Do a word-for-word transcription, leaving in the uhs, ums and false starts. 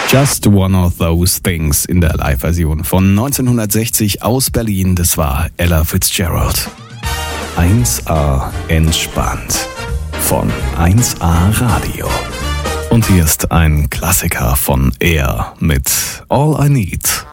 Just One of Those Things in der Live-Version von neunzehnhundertsechzig aus Berlin. Das war Ella Fitzgerald. eins A entspannt von eins A Radio. Und hier ist ein Klassiker von Air mit All I Need.